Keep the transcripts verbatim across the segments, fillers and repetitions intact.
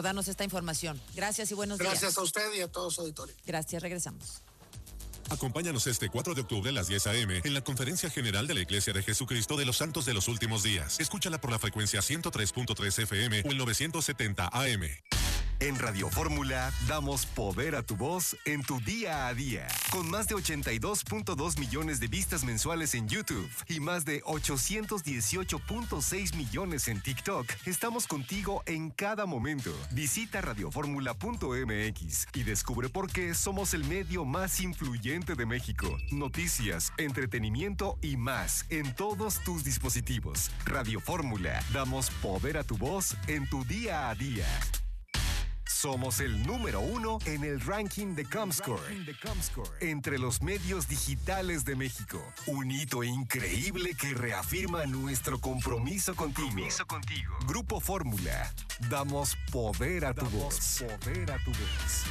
por darnos esta información. Gracias y buenos días. Gracias a usted y a todos su auditorio. Gracias, regresamos. Acompáñanos este cuatro de octubre a las diez a eme en la Conferencia General de la Iglesia de Jesucristo de los Santos de los Últimos Días. Escúchala por la frecuencia ciento tres punto tres efe eme o el novecientos setenta A eme. En Radio Fórmula damos poder a tu voz en tu día a día. Con más de ochenta y dos punto dos millones de vistas mensuales en YouTube y más de ochocientos dieciocho punto seis millones en TikTok, estamos contigo en cada momento. Visita radioformula punto eme equis y descubre por qué somos el medio más influyente de México. Noticias, entretenimiento y más en todos tus dispositivos. Radio Fórmula, damos poder a tu voz en tu día a día. Somos el número uno en el ranking de Comscore, entre los medios digitales de México. Un hito increíble que reafirma nuestro compromiso contigo. Compromiso contigo. Grupo Fórmula. Damos poder a tu voz. Poder a tu voz.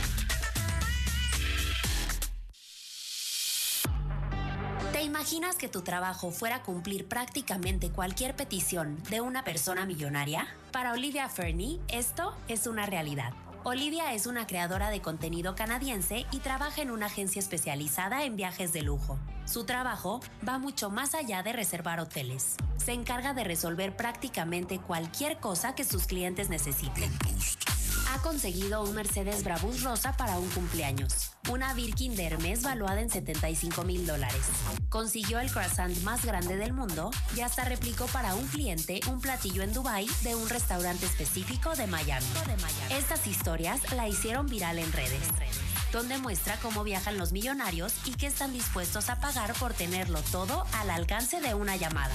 ¿Te imaginas que tu trabajo fuera cumplir prácticamente cualquier petición de una persona millonaria? Para Olivia Fernie, esto es una realidad. Olivia es una creadora de contenido canadiense y trabaja en una agencia especializada en viajes de lujo. Su trabajo va mucho más allá de reservar hoteles. Se encarga de resolver prácticamente cualquier cosa que sus clientes necesiten. Ha conseguido un Mercedes Brabus rosa para un cumpleaños, una Birkin de Hermes valuada en setenta y cinco mil dólares. Consiguió el croissant más grande del mundo y hasta replicó para un cliente un platillo en Dubái de un restaurante específico de Miami. Estas historias la hicieron viral en redes, donde muestra cómo viajan los millonarios y qué están dispuestos a pagar por tenerlo todo al alcance de una llamada.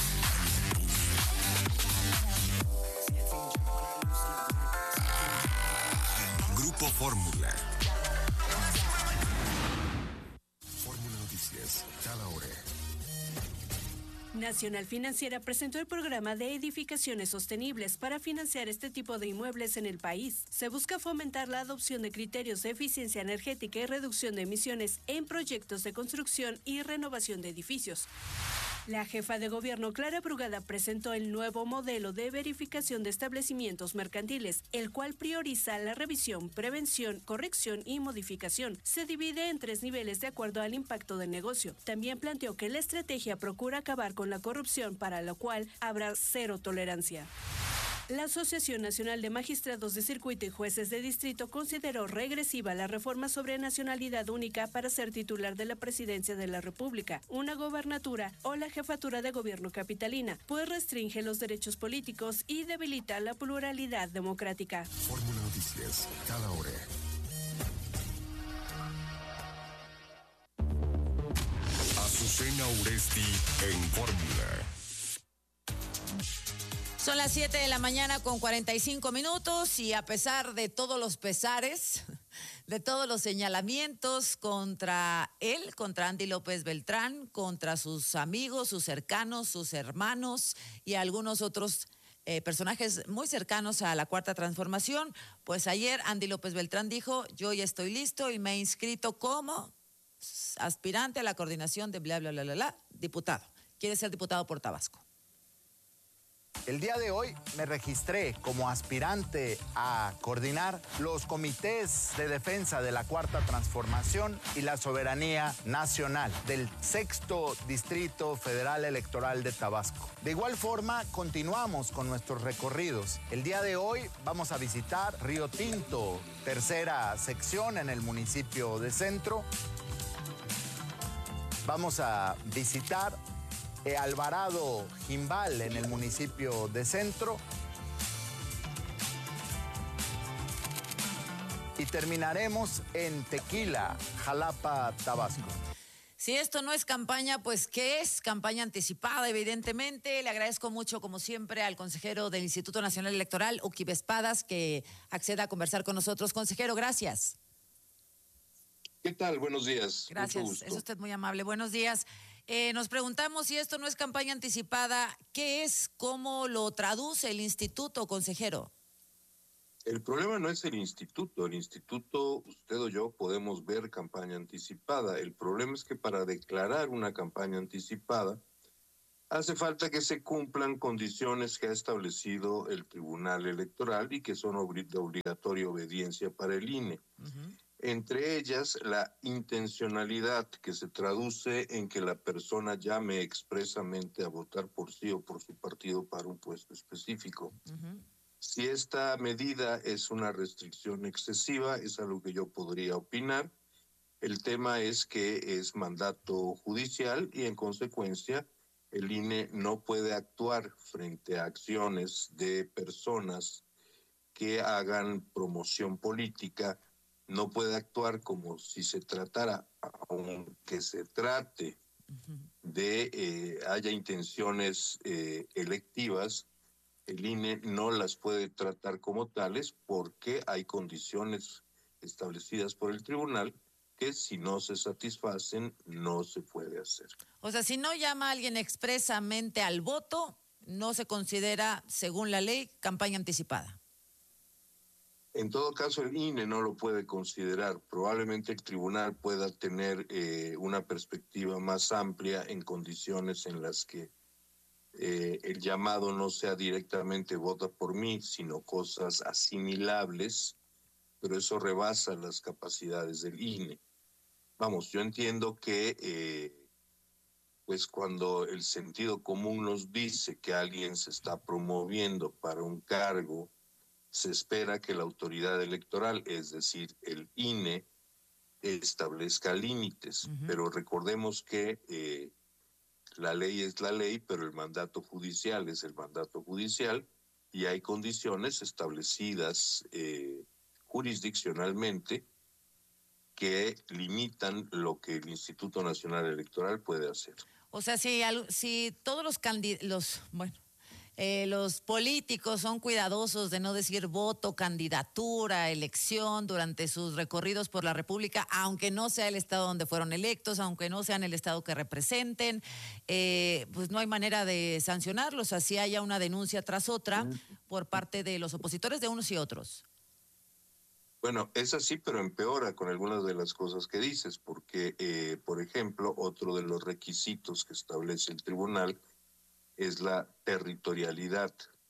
Grupo Fórmula. Fórmula Noticias, cada hora. Nacional Financiera presentó el programa de edificaciones sostenibles para financiar este tipo de inmuebles en el país. Se busca fomentar la adopción de criterios de eficiencia energética y reducción de emisiones en proyectos de construcción y renovación de edificios. La jefa de gobierno, Clara Brugada, presentó el nuevo modelo de verificación de establecimientos mercantiles, el cual prioriza la revisión, prevención, corrección y modificación. Se divide en tres niveles de acuerdo al impacto del negocio. También planteó que la estrategia procura acabar con la corrupción, para lo cual habrá cero tolerancia. La Asociación Nacional de Magistrados de Circuito y Jueces de Distrito consideró regresiva la reforma sobre nacionalidad única para ser titular de la presidencia de la República, una gobernatura o la jefatura de gobierno capitalina, pues restringe los derechos políticos y debilita la pluralidad democrática. Fórmula Noticias, cada hora. Azucena Uresti en Fórmula. Son las siete de la mañana con cuarenta y cinco minutos y a pesar de todos los pesares, de todos los señalamientos contra él, contra Andy López Beltrán, contra sus amigos, sus cercanos, sus hermanos y algunos otros eh, personajes muy cercanos a la Cuarta Transformación, pues ayer Andy López Beltrán dijo: yo ya estoy listo y me he inscrito como aspirante a la coordinación de bla, bla, bla, bla, bla, diputado. Quiere ser diputado por Tabasco. El día de hoy me registré como aspirante a coordinar los comités de defensa de la Cuarta Transformación y la soberanía nacional del Sexto Distrito Federal Electoral de Tabasco. De igual forma, continuamos con nuestros recorridos. El día de hoy vamos a visitar Río Tinto, tercera sección en el municipio de Centro. Vamos a visitar Alvarado Jimbal en el municipio de Centro. Y terminaremos en Tequila, Jalapa, Tabasco. Si esto no es campaña, pues ¿qué es? Campaña anticipada, evidentemente. Le agradezco mucho, como siempre, al consejero del Instituto Nacional Electoral, Uki Espadas, que acceda a conversar con nosotros. Consejero, gracias. ¿Qué tal? Buenos días. Gracias, es usted muy amable. Buenos días. Eh, nos preguntamos si esto no es campaña anticipada, ¿qué es? ¿Cómo lo traduce el instituto, consejero? El problema no es el instituto. El instituto, usted o yo, podemos ver campaña anticipada. El problema es que para declarar una campaña anticipada Hace falta que se cumplan condiciones que ha establecido el Tribunal Electoral y que son de obligatoria obediencia para el I N E. Uh-huh. Entre ellas, la intencionalidad, que se traduce en que la persona llame expresamente a votar por sí o por su partido para un puesto específico. Uh-huh. Si esta medida es una restricción excesiva, es algo que yo podría opinar. El tema es que es mandato judicial y, en consecuencia, el I N E no puede actuar frente a acciones de personas que hagan promoción política. No puede actuar como si se tratara, aunque se trate de eh, haya intenciones eh, electivas, el I N E no las puede tratar como tales porque hay condiciones establecidas por el tribunal que si no se satisfacen no se puede hacer. O sea, si no llama a alguien expresamente al voto, no se considera, según la ley, campaña anticipada. En todo caso, el I N E no lo puede considerar. Probablemente el tribunal pueda tener eh, una perspectiva más amplia en condiciones en las que eh, el llamado no sea directamente vota por mí, sino cosas asimilables, pero eso rebasa las capacidades del I N E. Vamos, yo entiendo que eh, pues cuando el sentido común nos dice que alguien se está promoviendo para un cargo, se espera que la autoridad electoral, es decir, el I N E, establezca límites. Uh-huh. Pero recordemos que eh, la ley es la ley, pero el mandato judicial es el mandato judicial y hay condiciones establecidas eh, jurisdiccionalmente que limitan lo que el Instituto Nacional Electoral puede hacer. O sea, si, si todos los candidatos, los, bueno, Eh, los políticos son cuidadosos de no decir voto, candidatura, elección durante sus recorridos por la República, aunque no sea el estado donde fueron electos, aunque no sean el estado que representen, eh, pues no hay manera de sancionarlos, así haya una denuncia tras otra por parte de los opositores de unos y otros. Bueno, es así, pero empeora con algunas de las cosas que dices, porque, eh, por ejemplo, otro de los requisitos que establece el tribunal es la territorialidad,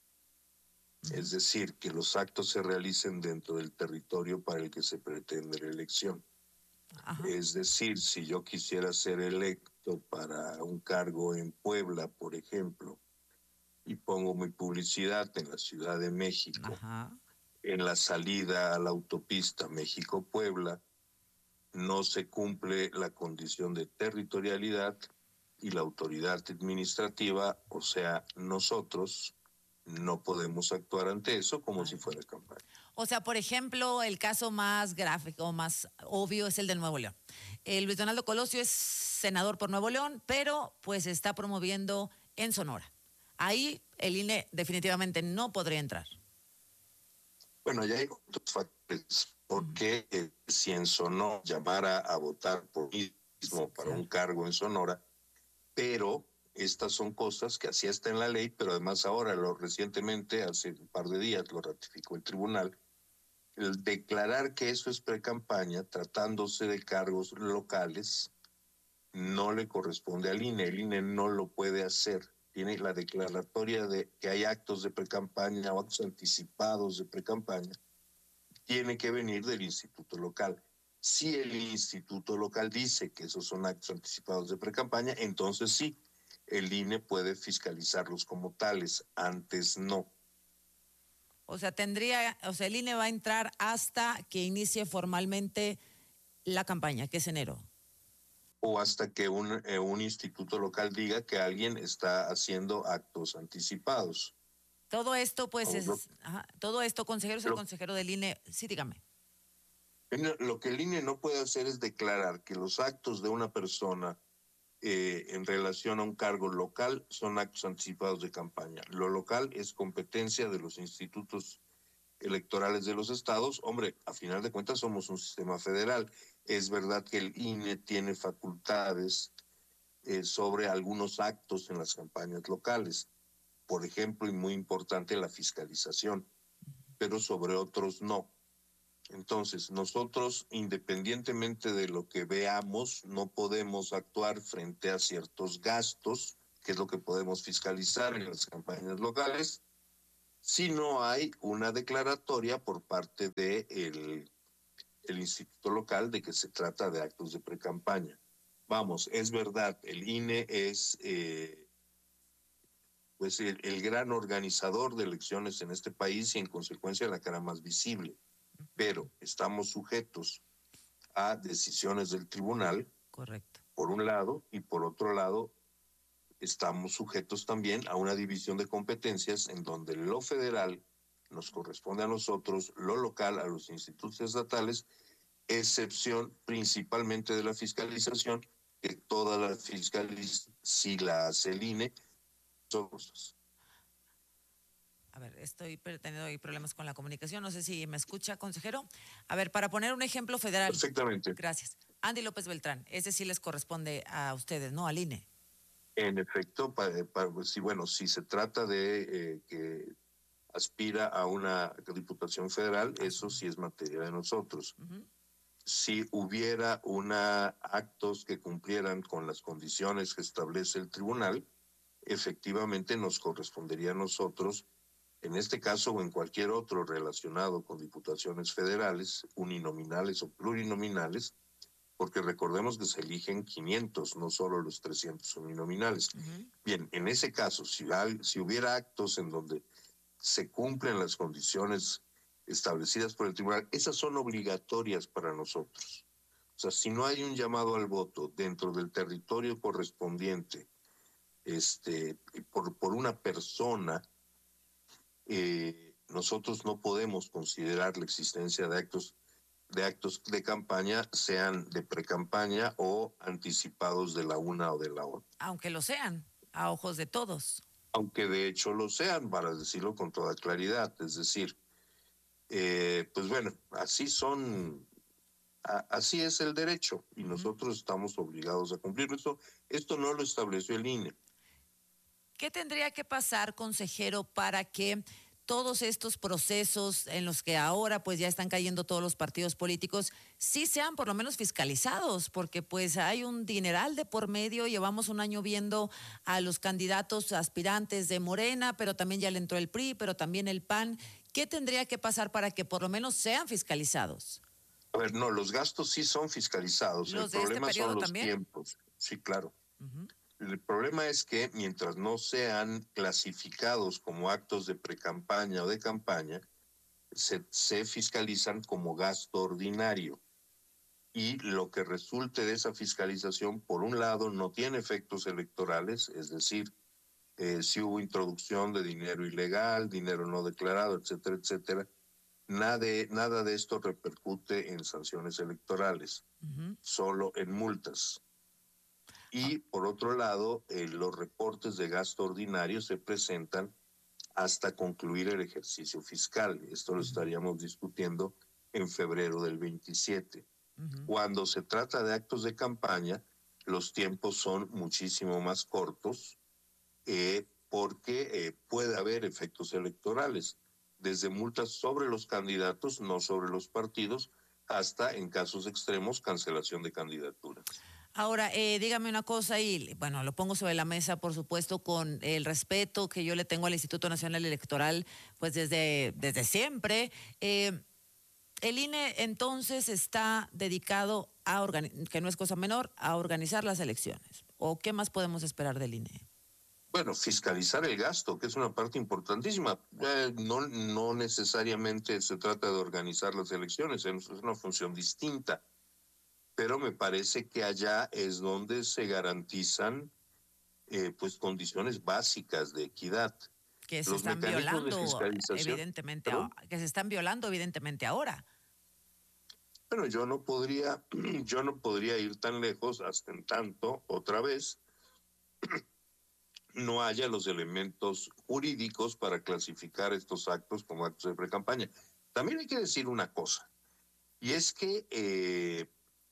es decir, que los actos se realicen dentro del territorio para el que se pretende la elección. Ajá. Es decir, si yo quisiera ser electo para un cargo en Puebla, por ejemplo, y pongo mi publicidad en la Ciudad de México, ajá, en la salida a la autopista México-Puebla, no se cumple la condición de territorialidad y la autoridad administrativa, o sea, nosotros no podemos actuar ante eso como Ay. si fuera campaña. O sea, por ejemplo, el caso más gráfico, más obvio es el de Nuevo León. El Luis Donaldo Colosio es senador por Nuevo León, pero pues está promoviendo en Sonora. Ahí el I N E definitivamente no podría entrar. Bueno, ya hay otros factores, porque uh-huh. eh, si en Sonora llamara a votar por mí mismo para un cargo en Sonora, pero estas son cosas que así está en la ley, pero además ahora, lo recientemente, hace un par de días, lo ratificó el tribunal, el declarar que eso es precampaña, tratándose de cargos locales, no le corresponde al I N E, el I N E no lo puede hacer. Tiene la declaratoria de que hay actos de precampaña o actos anticipados de precampaña, tiene que venir del instituto local. Si el instituto local dice que esos son actos anticipados de precampaña, entonces sí, el I N E puede fiscalizarlos como tales, antes no. O sea, tendría, o sea, el I N E va a entrar hasta que inicie formalmente la campaña, que es enero. O hasta que un, eh, un instituto local diga que alguien está haciendo actos anticipados. Todo esto, pues, es, ajá, todo esto, consejero, es el consejero del I N E. Sí, dígame. Lo que el I N E no puede hacer es declarar que los actos de una persona eh, en relación a un cargo local son actos anticipados de campaña. Lo local es competencia de los institutos electorales de los estados. Hombre, a final de cuentas somos un sistema federal. Es verdad que el I N E tiene facultades eh, sobre algunos actos en las campañas locales. Por ejemplo, y muy importante, la fiscalización, pero sobre otros no. Entonces, nosotros, independientemente de lo que veamos, no podemos actuar frente a ciertos gastos qué es lo que podemos fiscalizar en las campañas locales, si no hay una declaratoria por parte de el, el instituto local de que se trata de actos de precampaña. Vamos, es verdad, el I N E es eh, pues el, el gran organizador de elecciones en este país y en consecuencia la cara más visible, pero estamos sujetos a decisiones del tribunal, correcto, por un lado, y por otro lado, estamos sujetos también a una división de competencias en donde lo federal nos corresponde a nosotros, lo local a los institutos estatales, excepción principalmente de la fiscalización, que toda la fiscalización, si la hace el I N E, son cosas. A ver, estoy teniendo ahí problemas con la comunicación. No sé si me escucha, consejero. A ver, para poner un ejemplo federal. Perfectamente. Gracias. Andy López Beltrán, ese sí les corresponde a ustedes, ¿no? Al I N E. En efecto, para, para, si, bueno, si se trata de eh, que aspira a una diputación federal, eso sí es materia de nosotros. Uh-huh. Si hubiera una actos que cumplieran con las condiciones que establece el tribunal, efectivamente nos correspondería a nosotros, en este caso o en cualquier otro relacionado con diputaciones federales, uninominales o plurinominales, porque recordemos que se eligen quinientos, no solo los trescientos uninominales. Uh-huh. Bien, en ese caso, si, hay, si hubiera actos en donde se cumplen las condiciones establecidas por el tribunal, esas son obligatorias para nosotros. O sea, si no hay un llamado al voto dentro del territorio correspondiente este, por, por una persona, eh, nosotros no podemos considerar la existencia de actos de actos de campaña, sean de precampaña o anticipados de la una o de la otra. Aunque lo sean, a ojos de todos. Aunque de hecho lo sean, para decirlo con toda claridad. Es decir, eh, pues bueno, así son, a, así es el derecho y uh-huh. nosotros estamos obligados a cumplirlo. Esto, esto no lo estableció el I N E. ¿Qué tendría que pasar, consejero, para que todos estos procesos en los que ahora pues ya están cayendo todos los partidos políticos sí sean por lo menos fiscalizados? Porque pues hay un dineral de por medio, llevamos un año viendo a los candidatos aspirantes de Morena, pero también ya le entró el P R I, pero también el P A N. ¿Qué tendría que pasar para que por lo menos sean fiscalizados? A ver, no, los gastos sí son fiscalizados. ¿Los el de problema este periodo son los también? Tiempos. Sí, claro. Uh-huh. El problema es que mientras no sean clasificados como actos de precampaña o de campaña, se, se fiscalizan como gasto ordinario. Y lo que resulte de esa fiscalización, por un lado, no tiene efectos electorales, es decir, eh, si hubo introducción de dinero ilegal, dinero no declarado, etcétera, etcétera, nada de, nada de esto repercute en sanciones electorales, uh-huh. solo en multas. Y por otro lado, eh, los reportes de gasto ordinario se presentan hasta concluir el ejercicio fiscal. Esto lo estaríamos discutiendo en febrero del veintisiete. Uh-huh. Cuando se trata de actos de campaña, los tiempos son muchísimo más cortos eh, porque eh, puede haber efectos electorales, desde multas sobre los candidatos, no sobre los partidos, hasta, en casos extremos, cancelación de candidaturas. Ahora, eh, dígame una cosa y, bueno, lo pongo sobre la mesa, por supuesto, con el respeto que yo le tengo al Instituto Nacional Electoral, pues desde, desde siempre. Eh, el I N E entonces está dedicado a, organi- que no es cosa menor, a organizar las elecciones. ¿O qué más podemos esperar del I N E? Bueno, fiscalizar el gasto, que es una parte importantísima. Eh, no, no necesariamente se trata de organizar las elecciones, es una función distinta. Pero me parece que allá es donde se garantizan eh, pues condiciones básicas de equidad. Que se Los están violando, evidentemente, a, que se están violando evidentemente ahora. Bueno, yo no podría, yo no podría ir tan lejos hasta en tanto, otra vez, no haya los elementos jurídicos para clasificar estos actos como actos de precampaña. También hay que decir una cosa, y es que eh,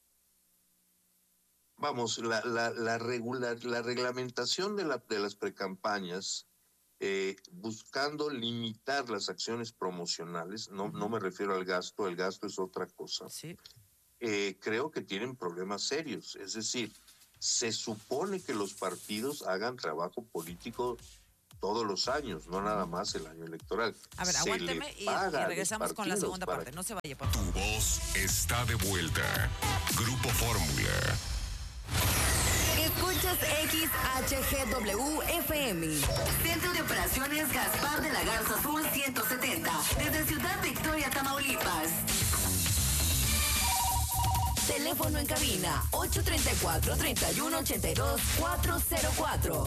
Vamos, la, la, la, regular, la reglamentación de, la, de las precampañas, eh, buscando limitar las acciones promocionales, no, uh-huh. no me refiero al gasto, el gasto es otra cosa, sí. eh, creo que tienen problemas serios. Es decir, Se supone que los partidos hagan trabajo político todos los años, no nada más el año electoral. A ver, Se aguánteme y, y regresamos con la segunda parte. Que... No se vaya, por favor. Tu voz está de vuelta. Grupo Fórmula. Escuchas X H G W F M. Centro de Operaciones Gaspar de la Garza Azul ciento setenta. Desde Ciudad Victoria, Tamaulipas. Teléfono en cabina ocho tres cuatro, tres uno ocho dos, cuatro cero cuatro.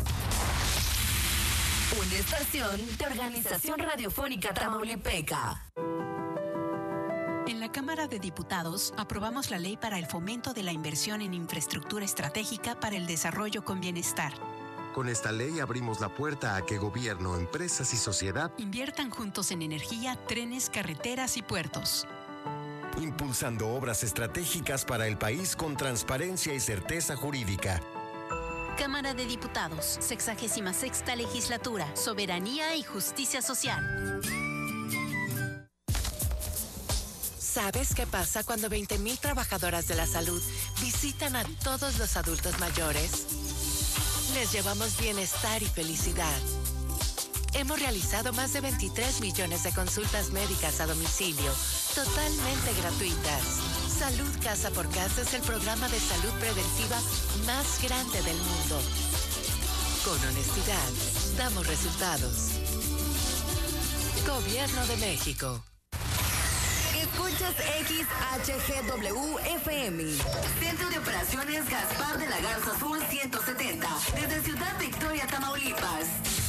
Una estación de Organización Radiofónica Tamaulipeca. En la Cámara de Diputados aprobamos la ley para el fomento de la inversión en infraestructura estratégica para el desarrollo con bienestar. Con esta ley abrimos la puerta a que gobierno, empresas y sociedad inviertan juntos en energía, trenes, carreteras y puertos. Impulsando obras estratégicas para el país con transparencia y certeza jurídica. Cámara de Diputados, sexagésima sexta legislatura, soberanía y justicia social. ¿Sabes qué pasa cuando veinte mil trabajadoras de la salud visitan a todos los adultos mayores? Les llevamos bienestar y felicidad. Hemos realizado más de veintitrés millones de consultas médicas a domicilio, totalmente gratuitas. Salud Casa por Casa es el programa de salud preventiva más grande del mundo. Con honestidad, damos resultados. Gobierno de México. Escuchas X H G W F M. Centro de Operaciones Gaspar de la Garza Azul ciento setenta. Desde Ciudad Victoria, Tamaulipas.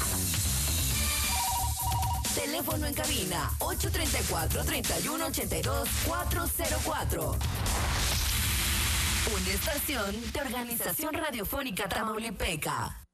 Teléfono en cabina ocho tres cuatro, tres uno ocho dos, cuatro cero cuatro. Una estación de Organización Radiofónica Tamaulipeca.